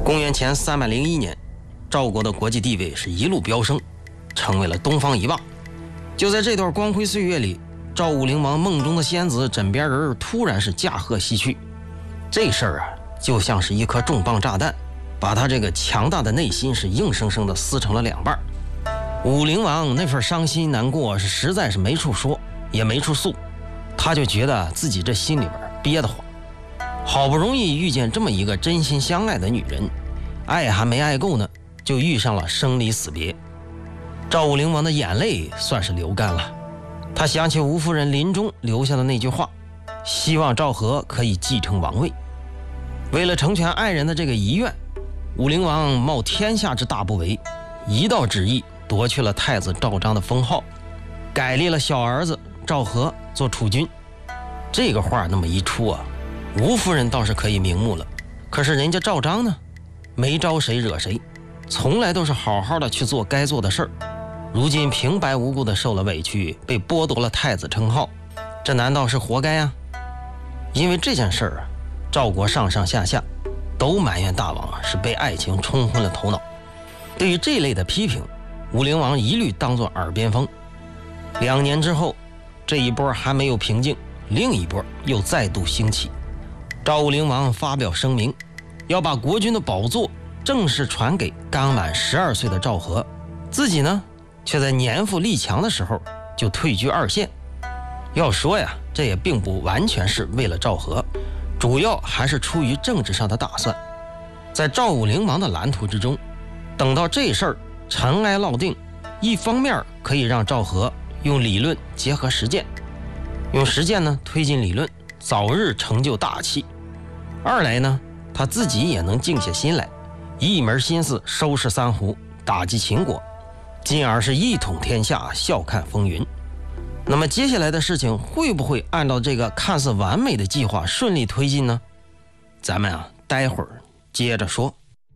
公元前301年，赵国的国际地位是一路飙升，成为了东方一霸。就在这段光辉岁月里，赵武灵王梦中的仙子枕边人突然是驾鹤西去。这事儿啊，就像是一颗重磅炸弹，把他这个强大的内心是硬生生的撕成了两半。武灵王那份伤心难过是实在是没处说，也没处诉，他就觉得自己这心里边憋得慌。好不容易遇见这么一个真心相爱的女人，爱还没爱够呢，就遇上了生离死别。赵武灵王的眼泪算是流干了，他想起吴夫人临终留下的那句话，希望赵和可以继承王位。为了成全爱人的这个遗愿，武灵王冒天下之大不韪，一道旨意夺去了太子赵章的封号，改立了小儿子赵和做储君。这个话那么一出啊，吴夫人倒是可以瞑目了，可是人家赵章呢，没招谁惹谁，从来都是好好的去做该做的事儿。如今平白无故的受了委屈，被剥夺了太子称号，这难道是活该啊？因为这件事儿啊，赵国上上下下都埋怨大王是被爱情冲昏了头脑。对于这类的批评，武灵王一律当作耳边风。2年之后，这一波还没有平静，另一波又再度兴起。赵武灵王发表声明，要把国君的宝座正式传给刚满12岁的赵和，自己呢，却在年富力强的时候就退居2线。要说呀，这也并不完全是为了赵和，主要还是出于政治上的打算。在赵武灵王的蓝图之中，等到这事儿尘埃落定，一方面可以让赵和用理论结合实践，用实践呢推进理论，早日成就大器；二来呢，他自己也能静下心来，一门心思收拾三胡，打击秦国，进而是一统天下，笑看风云。那么接下来的事情会不会按照这个看似完美的计划顺利推进呢？咱们啊，待会儿接着说。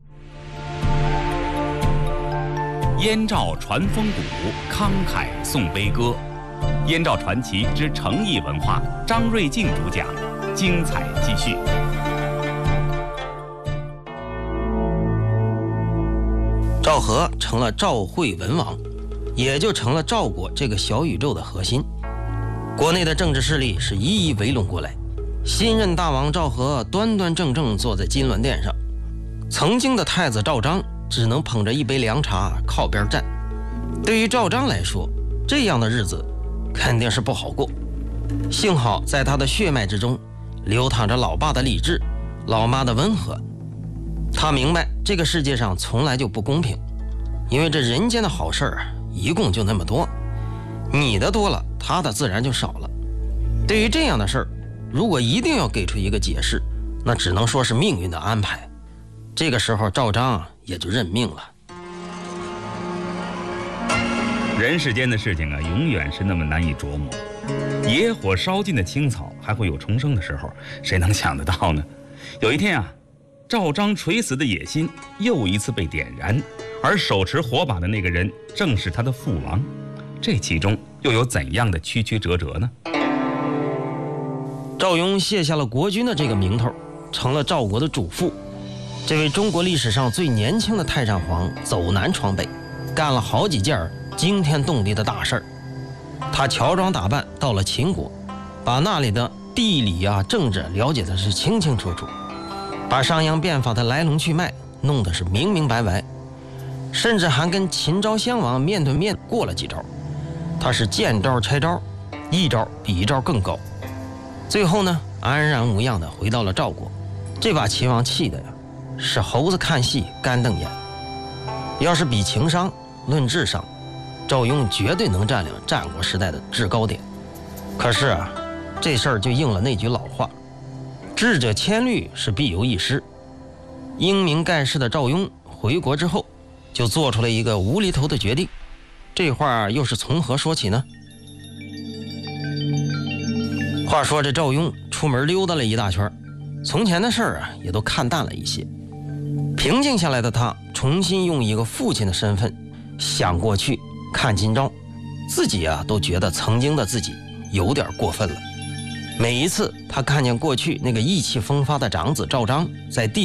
燕赵传风骨，慷慨颂悲歌。燕赵传奇之诚意文化，张瑞静主讲，精彩继续。 赵和成了赵惠文王，也就成了赵国这个小宇宙的核心。国内的政治势力是一一围拢过来，新任大王赵和端端正正坐在金銮殿上，曾经的太子赵章只能捧着一杯凉茶靠边站。对于赵章来说，这样的日子肯定是不好过。幸好在他的血脉之中流淌着老爸的理智，老妈的温和。他明白这个世界上从来就不公平，因为这人间的好事儿一共就那么多，你的多了，他的自然就少了。对于这样的事儿，如果一定要给出一个解释，那只能说是命运的安排。这个时候赵章也就认命了。 人世间的事情啊，永远是那么难以琢磨。野火烧尽的青草还会有重生的时候，谁能想得到呢？有一天啊，赵章垂死的野心又一次被点燃，而手持火把的那个人正是他的父王。这其中又有怎样的曲曲折折呢？ 赵雍卸下了国君的这个名头，成了赵国的主父。这位中国历史上最年轻的太上皇走南闯北，干了好几件惊天动地的大事儿。他乔装打扮到了秦国，把那里的地理啊、政治了解的是清清楚楚，把商鞅变法的来龙去脉弄得是明明白白，甚至还跟秦昭襄王面对面过了几招。他是见招拆招，一招比一招更高。最后呢，安然无恙地回到了赵国。这把秦王气的呀，是猴子看戏干瞪眼。要是比情商论智商，赵雍绝对能占领战国时代的制高点。可是啊，这事儿就应了那句老话，智者千虑是必有一失。英明盖世的赵雍回国之后，就做出了一个无厘头的决定。这话又是从何说起呢？话说这赵雍出门溜达了一大圈，从前的事儿啊也都看淡了一些。平静下来的他重新用一个父亲的身份想过去，看今朝，自己啊都觉得曾经的自己有点过分了。每一次他看见过去那个意气风发的长子赵章在地